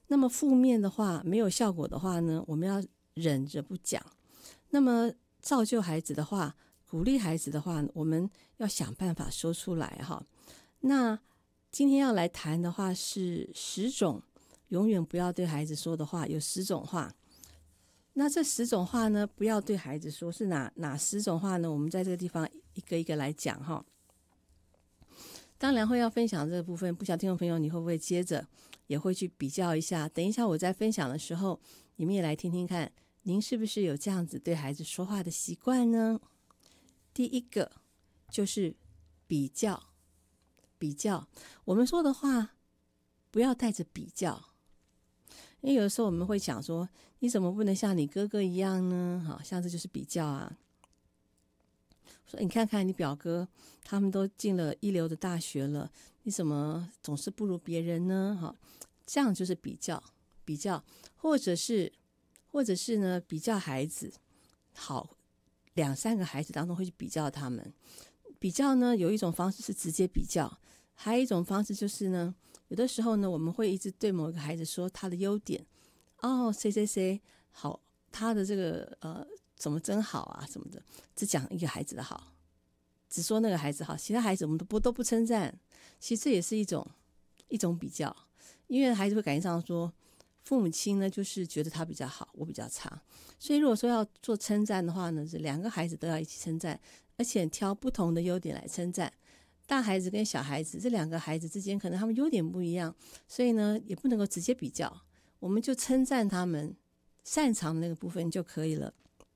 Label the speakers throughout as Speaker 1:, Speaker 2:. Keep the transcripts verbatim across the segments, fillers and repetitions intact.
Speaker 1: 那么负面的话没有效果的话呢，我们要忍着不讲。那么造就孩子的话，鼓励孩子的话，我们要想办法说出来哈。那今天要来谈的话是十种永远不要对孩子说的话，有十种话。那这十种话呢，不要对孩子说，是哪哪十种话呢？我们在这个地方一个一个来讲哈。当然会要分享这个部分，不晓得听众朋友你会不会接着也会去比较一下？等一下我在分享的时候，你们也来听听看，您是不是有这样子对孩子说话的习惯呢？第一个就是比较，比较，我们说的话不要带着比较，因为有的时候我们会讲说，你怎么不能像你哥哥一样呢？好像这就是比较啊。说你看看你表哥，他们都进了一流的大学了，你怎么总是不如别人呢？哈，这样就是比较，比较，或者是，或者是呢，比较孩子，好，两三个孩子当中会去比较他们。比较呢，有一种方式是直接比较，还有一种方式就是呢，有的时候呢，我们会一直对某一个孩子说他的优点，哦，谁谁谁好，他的这个呃。怎么真好啊什么的，只讲一个孩子的好，只说那个孩子好，其他孩子我们都不都不称赞。其实这也是一种一种比较，因为孩子会感觉上说，父母亲呢就是觉得他比较好，我比较差。所以如果说要做称赞的话呢，是两个孩子都要一起称赞，而且挑不同的优点来称赞。大孩子跟小孩子这两个孩子之间，可能他们优点不一样，所以呢也不能够直接比较，我们就称赞他们擅长的那个部分就可以了。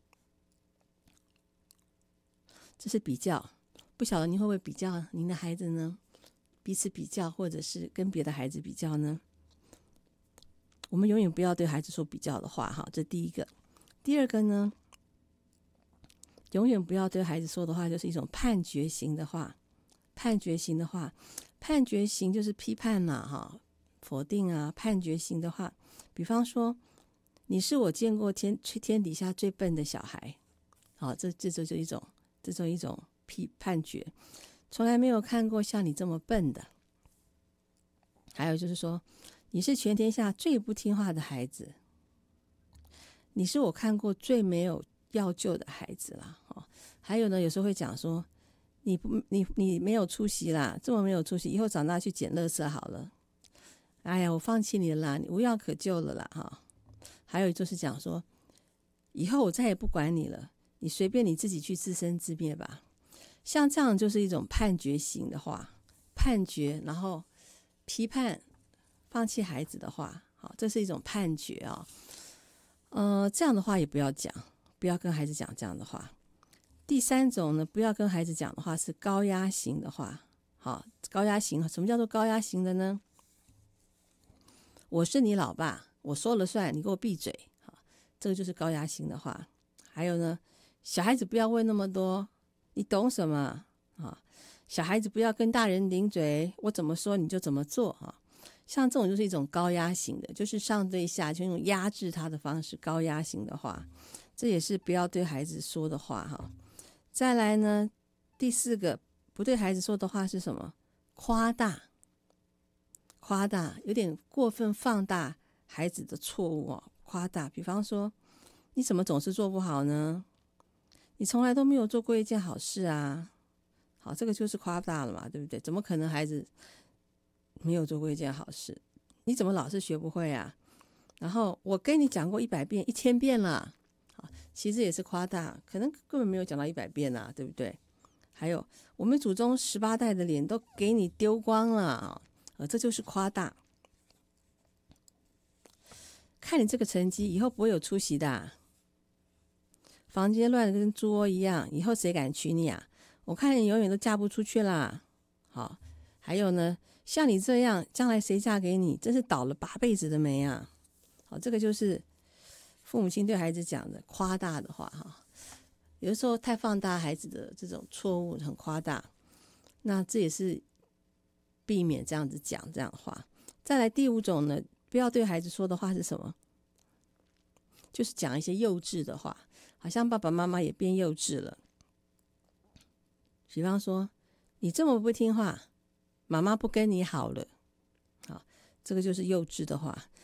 Speaker 1: 这是比较，不晓得您会不会比较您的孩子呢？彼此比较，或者是跟别的孩子比较呢？我们永远不要对孩子说比较的话，哈，这第一个。第二个呢，永远不要对孩子说的话，就是一种判决型的话。判决型的话，判决型就是批判嘛，哈，否定啊，判决型的话，比方说，你是我见过天天底下最笨的小孩，好，这这就是一种。这种一种批判决，从来没有看过像你这么笨的。还有就是说，你是全天下最不听话的孩子，你是我看过最没有要救的孩子啦。哦，还有呢，有时候会讲说，你不你你没有出息啦，这么没有出息，以后长大去捡垃圾好了。哎呀，我放弃你了啦，你无药可救了啦，哈。还有就是讲说，以后我再也不管你了。你随便你自己去自生自灭吧，像这样就是一种判决型的话，判决然后批判放弃孩子的话，好，这是一种判决啊、哦。呃，这样的话也不要讲，不要跟孩子讲这样的话。第三种呢，不要跟孩子讲的话是高压型的话，好，高压型，什么叫做高压型的呢？我是你老爸，我说了算，你给我闭嘴，好，这个就是高压型的话。还有呢？小孩子不要问那么多，你懂什么啊？小孩子不要跟大人顶嘴，我怎么说你就怎么做啊？像这种就是一种高压型的，就是上对下，就用压制他的方式，高压型的话，这也是不要对孩子说的话哈。再来呢，第四个不对孩子说的话是什么？夸大，夸大，有点过分放大孩子的错误哦，夸大。比方说，你怎么总是做不好呢？你从来都没有做过一件好事啊，好，这个就是夸大了嘛，对不对？怎么可能孩子没有做过一件好事？你怎么老是学不会啊？然后我跟你讲过一百遍、一千遍了，好，其实也是夸大，可能根本没有讲到一百遍啊，对不对？还有我们祖宗十八代的脸都给你丢光了，呃，这就是夸大。看你这个成绩，以后不会有出息的啊。房间乱得跟猪窝一样，以后谁敢娶你啊？我看你永远都嫁不出去啦。好，还有呢，像你这样，将来谁嫁给你？真是倒了八辈子的霉啊！好，这个就是父母亲对孩子讲的夸大的话哈。有的时候太放大孩子的这种错误，很夸大，那这也是避免这样子讲这样的话。再来第五种呢，不要对孩子说的话是什么？就是讲一些幼稚的话。好像爸爸妈妈也变幼稚了，比方说你这么不听话，妈妈不跟你好了，好，这个就是幼稚的话。